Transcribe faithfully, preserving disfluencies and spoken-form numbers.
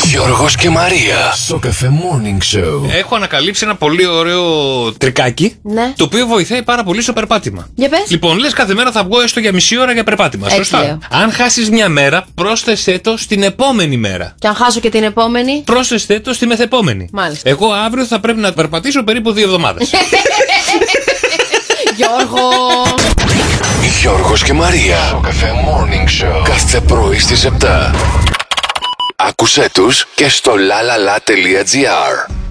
Γιώργος και Μαρία. Σοκαφέ Morning Show. Έχω ανακαλύψει ένα πολύ ωραίο τρικάκι. Ναι. Το οποίο βοηθάει πάρα πολύ στο περπάτημα. Για πες. Λοιπόν, λες κάθε μέρα θα βγω έστω για μισή ώρα για περπάτημα. Έτσι Σωστά. λέω. Αν χάσεις μια μέρα, πρόσθεσέ το στην επόμενη μέρα. Και αν χάσω και την επόμενη. Πρόσθεσέ το στη μεθεπόμενη. Μάλιστα. Εγώ αύριο θα πρέπει να περπατήσω περίπου δύο εβδομάδες. Γιώργο. Γιώργος και Μαρία. Σοκαφέ Morning Show. Κάθε πρωί στις επτά. Άκουσέ τους και στο lalala.gr.